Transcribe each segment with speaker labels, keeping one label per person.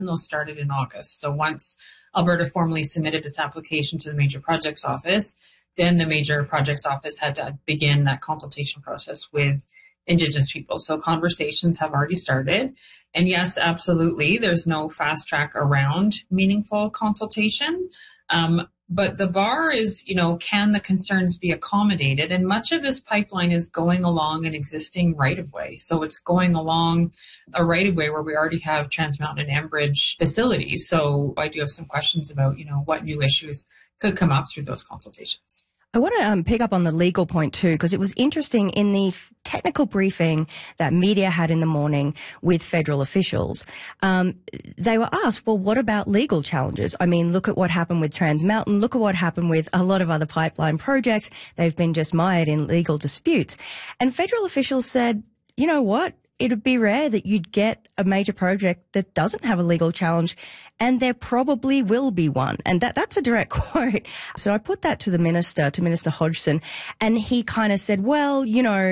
Speaker 1: and those started in August. So once Alberta formally submitted its application to the Major Projects Office, then the Major Projects Office had to begin that consultation process with Indigenous people. So conversations have already started. And yes, absolutely, there's no fast track around meaningful consultation. But the bar is, can the concerns be accommodated? And much of this pipeline is going along an existing right-of-way. So it's going along a right-of-way where we already have Trans Mountain and Enbridge facilities. So I do have some questions about, what new issues could come up through those consultations.
Speaker 2: I want to pick up on the legal point too, because it was interesting in the technical briefing that media had in the morning with federal officials. They were asked, well, what about legal challenges? I mean, look at what happened with Trans Mountain. Look at what happened with a lot of other pipeline projects. They've been just mired in legal disputes. And federal officials said, you know what? It would be rare that you'd get a major project that doesn't have a legal challenge, and there probably will be one. And that's a direct quote. So I put that to Minister Hodgson, and he kind of said, well,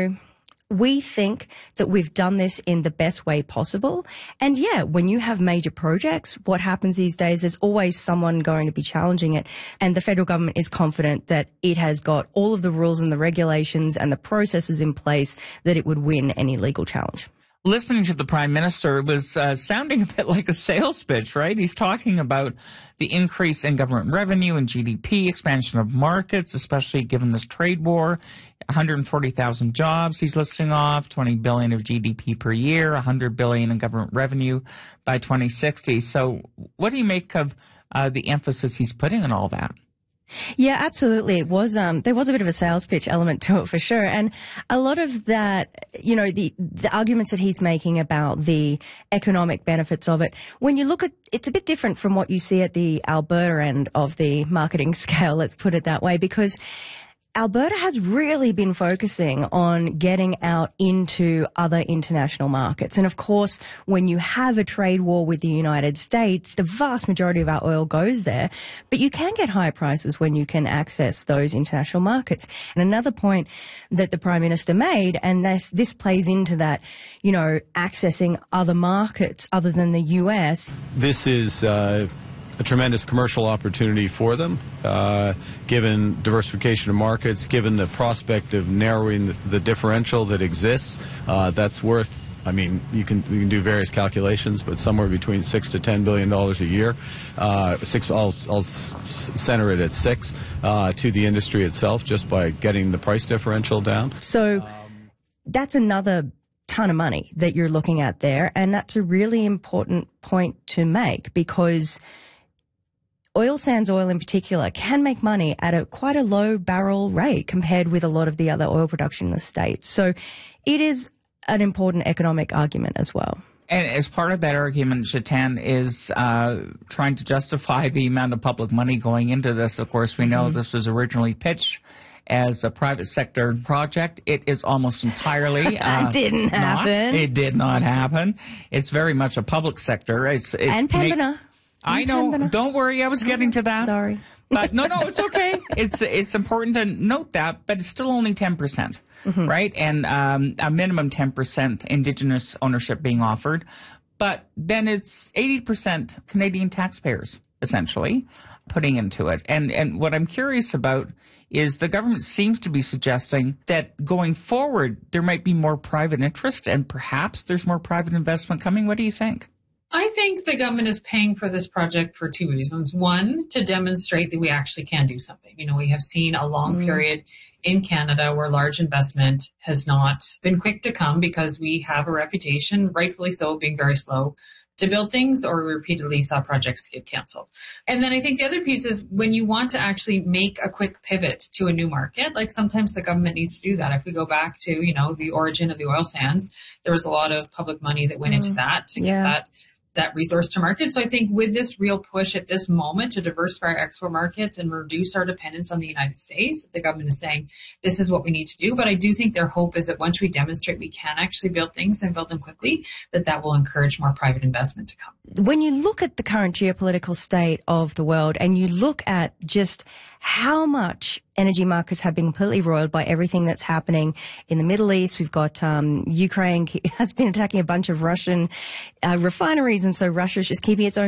Speaker 2: we think that we've done this in the best way possible. And yeah, when you have major projects, what happens these days, there's always someone going to be challenging it. And the federal government is confident that it has got all of the rules and the regulations and the processes in place that it would win any legal challenge.
Speaker 3: Listening to the Prime Minister was sounding a bit like a sales pitch, right? He's talking about the increase in government revenue and GDP, expansion of markets, especially given this trade war, 140,000 jobs he's listing off, 20 billion of GDP per year, 100 billion in government revenue by 2060. So what do you make of the emphasis he's putting on all that?
Speaker 2: Yeah, absolutely. It was, there was a bit of a sales pitch element to it for sure. And a lot of that, the arguments that he's making about the economic benefits of it, when you look at, it's a bit different from what you see at the Alberta end of the marketing scale, let's put it that way, because Alberta has really been focusing on getting out into other international markets. And of course, when you have a trade war with the United States, the vast majority of our oil goes there. But you can get higher prices when you can access those international markets. And another point that the Prime Minister made, and this plays into that, accessing other markets other than the US.
Speaker 4: This is a tremendous commercial opportunity for them, given diversification of markets, given the prospect of narrowing the differential that exists. That's worth, we can do various calculations, but somewhere between $6 to $10 billion a year. I'll center it at $6 to the industry itself, just by getting the price differential down.
Speaker 2: So that's another ton of money that you're looking at there, and that's a really important point to make, because oil sands oil in particular can make money at quite a low barrel rate compared with a lot of the other oil production in the state. So it is an important economic argument as well.
Speaker 3: And as part of that argument, Jitan is trying to justify the amount of public money going into this. Of course, we know this was originally pitched as a private sector project. It is almost entirely
Speaker 2: that didn't happen.
Speaker 3: It did not happen. It's very much a public sector. It's
Speaker 2: and Pembina.
Speaker 3: I know. Don't worry. I was getting to that.
Speaker 2: Sorry.
Speaker 3: But no, it's okay. It's important to note that, but it's still only 10%, right? And a minimum 10% Indigenous ownership being offered. But then it's 80% Canadian taxpayers, essentially, putting into it. And what I'm curious about is the government seems to be suggesting that going forward, there might be more private interest and perhaps there's more private investment coming. What do you think?
Speaker 1: I think the government is paying for this project for two reasons. One, to demonstrate that we actually can do something. We have seen a long period in Canada where large investment has not been quick to come because we have a reputation, rightfully so, being very slow to build things, or we repeatedly saw projects get canceled. And then I think the other piece is when you want to actually make a quick pivot to a new market, like sometimes the government needs to do that. If we go back to, the origin of the oil sands, there was a lot of public money that went into that to get that resource to market. So I think with this real push at this moment to diversify our export markets and reduce our dependence on the United States, the government is saying this is what we need to do. But I do think their hope is that once we demonstrate we can actually build things and build them quickly, that will encourage more private investment to come.
Speaker 2: When you look at the current geopolitical state of the world and you look at just how much energy markets have been completely roiled by everything that's happening in the Middle East. We've got Ukraine has been attacking a bunch of Russian refineries, and so Russia's just keeping its own